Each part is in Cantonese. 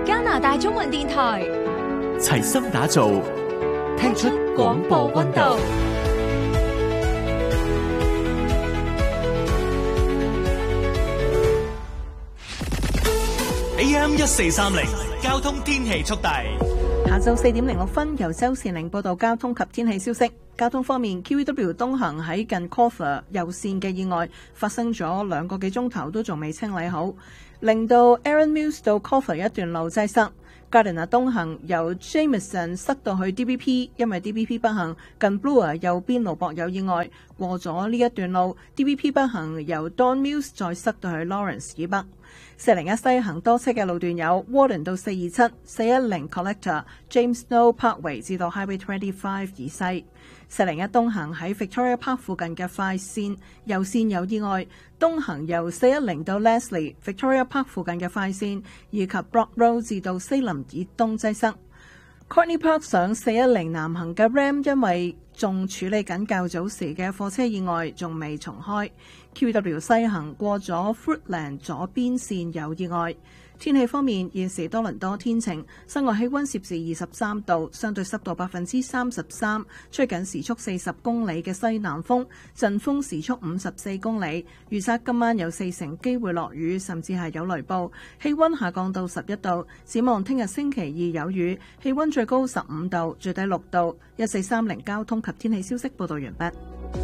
加拿大中文電台， 齊心打造，聽出廣播溫度。AM1430交通天氣速遞。 下晝4點06分，由周善玲報道交通及天氣消息。交通方面 ，QEW 東行喺近 Coffer 右線嘅意外發生咗2個幾鐘頭，都仲未清理好，令到 Aaron Mills 到 Coffer 一段路擠塞。Gardiner 東行由 Jameson 塞到去 DBP， 因為 DBP 北行近 Bloor 右邊路壆有意外，過咗呢一段路 DBP 北行由 Don Mills 再塞到去 Lawrence 以北。401西行多車嘅路段有 Warden 到427、410 Collector、James Snow Parkway 至到 Highway 25以西。401東行喺 Victoria Park 附近嘅快線右線有意外，東行由410到 Leslie、Victoria Park 附近嘅快線以及 Brock Road 至到西林以東擠塞。Courtney Park 上410南行嘅 Ram 因為仲處理緊較早時嘅貨車意外，仲未重開。QW 西行過咗 Fruitland 左邊線有意外。天氣方面，現時多倫多天晴，室外氣溫攝氏23度，相對濕度33%，吹緊時速40公里嘅西南風，陣風時速54公里。預測今晚有40%機會落雨，甚至係有雷暴，氣溫下降到11度。展望聽日星期二有雨，氣溫最高15度，最低6度。1430交通及天氣消息報道完畢。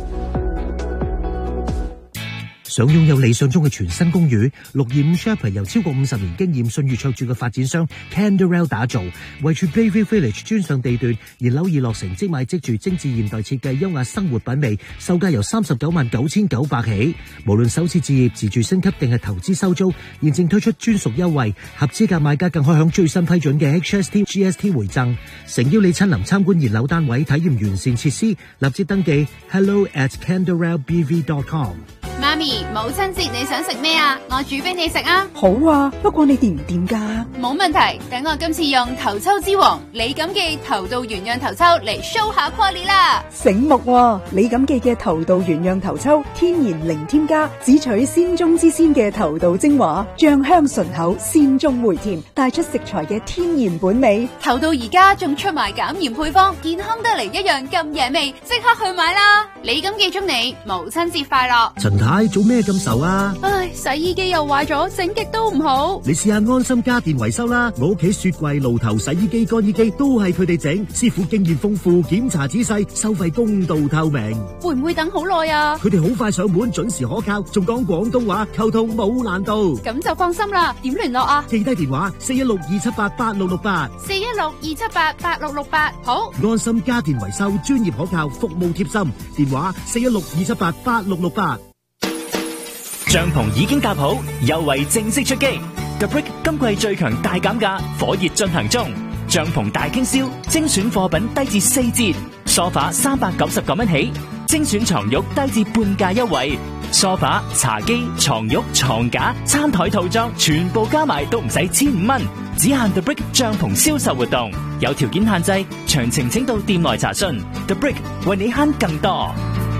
想擁有理想中嘅全新公寓，625 Shepherd 由超過50年經驗信譽卓著嘅發展商 Canderel 打造，位處 Bayview Village 專上地段，現樓已落成，即買即住，精緻現代設計，優雅生活品味，售價由399900起。無論首次置業、自住升級定係投資收租，現正推出專屬優惠，合資格買家更可享最新批准嘅 HST、GST 回贈。誠邀你親臨參觀現樓單位，體驗完善設施，立即登記 hello@canderelbv.com。 媽咪，母親節你想食咩啊？我煮俾你食啊！ 好啊，不過你掂唔掂㗎？ 冇問題，等我今次用頭抽之王李錦記頭道原釀頭抽嚟 show 下 quality 啦！ 醒目喎，李錦記嘅頭道原釀頭抽，天然零添加，只取鮮中之鮮嘅頭道精華，醬香醇厚，鮮中回甜，帶出食材嘅天然本味。 頭道而家仲出埋減鹽配方，健康得嚟一樣咁惹味，即刻去買啦！李錦記祝你母親節快樂！ 陳太做咩咁愁啊？ 唉，洗衣機又壞咗，整極都唔好。 你試下安心家電維修啦，我屋企雪櫃、爐頭、洗衣機、乾衣機都係佢哋整，師傅經驗豐富，檢查仔細，收費公道透明。 會唔會等好耐啊？ 佢哋好快上門，準時可靠，仲講廣東話，溝通冇難度。 咁就放心啦。點聯絡啊？ 記低電話416-278-8668 416-278-8668。好， 安心家電維修，專業可靠，服務貼心。電話416-278-8668。 帳篷已經搭好，優惠正式出擊。The Brick 今季最強大減價，火熱進行中。帳篷大傾銷，精選貨品低至4折，梳化399蚊起，精選床褥低至半價優惠。梳化、茶几、床褥、床架、餐台套裝全部加埋都唔使1500蚊，只限 The Brick 帳篷銷售活動，有條件限制，詳情請到店內查詢。The Brick 為你慳更多。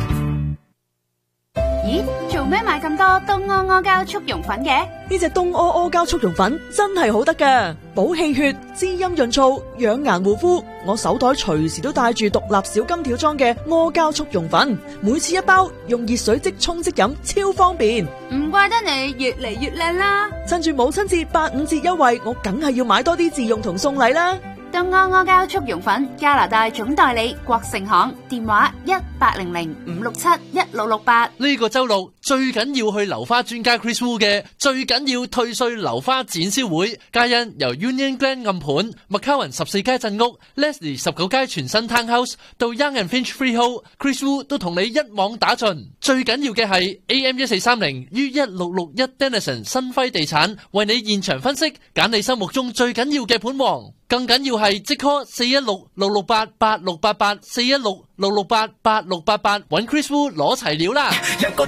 咦，做咩買咁多東阿阿膠速溶粉嘅？ 呢隻東阿阿膠速溶粉真係好得㗎，補氣血、滋陰潤燥、養顏護膚。我手袋隨時都帶住獨立小金條裝嘅阿膠速溶粉，每次一包，用熱水即沖即飲，超方便。 唔怪得你越嚟越靚啦！ 趁住母親節85折優惠，我梗係要買多啲自用同送禮啦。 東阿阿膠速溶粉，加拿大總代理國盛行，電話1800-567-1668。 呢個周六最緊要去樓花專家 Chris Wu 嘅最緊要退稅樓花展銷會，皆因由 Union Glen 暗盤、McCowan 14街鎮屋、Leslie 19街全新 Townhouse 到 Young and Finch Freehold，Chris Wu 都同你一網打盡。最緊要嘅係 AM1430於1661 Denison 新輝地產為你現場分析，揀你心目中最緊要嘅盤王。更緊要係即 call 416-668-8688 416-668-8688揾 Chris Wu 攞齊料啦。